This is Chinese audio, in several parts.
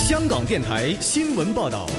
香港电台新闻报道。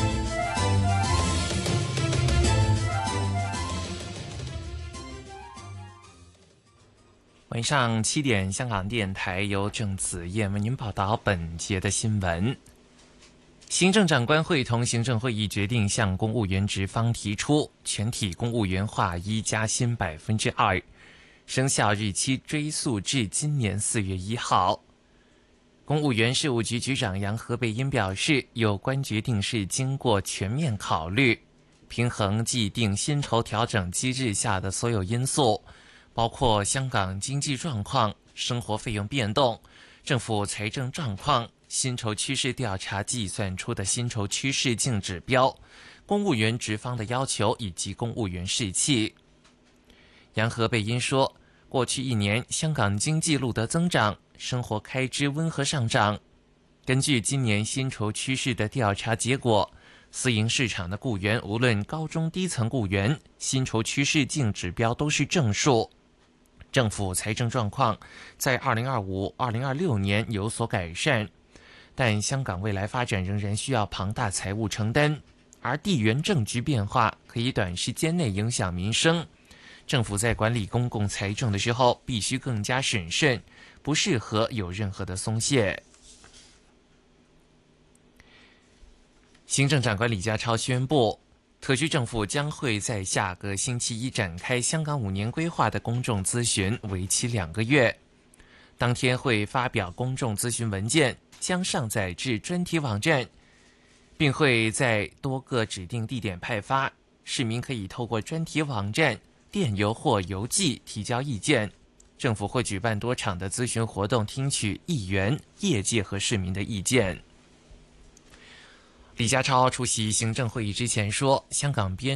晚上7点，香港电台由郑子燕为您报道本节的新闻。行政长官会同行政会议决定向公务员职方提出全体公务员划一加薪2%，生效日期追溯至今年4月1号。公务员事务局局长杨何蓓茵表示，有关决定是经过全面考虑，平衡既定薪酬调整机制下的所有因素，包括香港经济状况、生活费用变动、政府财政状况、薪酬趋势调查计算出的薪酬趋势净指标、公务员职方的要求以及公务员士气。杨何蓓茵说，过去1年香港经济录得增长，生活开支温和上涨。根据今年薪酬趋势的调查结果，私营市场的雇员无论高中低层雇员，薪酬趋势净指标都是正数。政府财政状况在2025、2026年有所改善，但香港未来发展仍然需要庞大财务承担，而地缘政局变化可以短时间内影响民生。政府在管理公共财政的时候必须更加审慎，不适合有任何的松懈。行政长官李家超宣布，特区政府将会在下个星期一展开香港5年规划的公众咨询，为期2个月。当天会发表公众咨询文件，将上载至专题网站，并会在多个指定地点派发，市民可以透过专题网站、电邮或邮寄提交意见。政府会举办多场的咨询活动，听取议员、业界和市民的意见。李家超出席行政会议之前说，香港边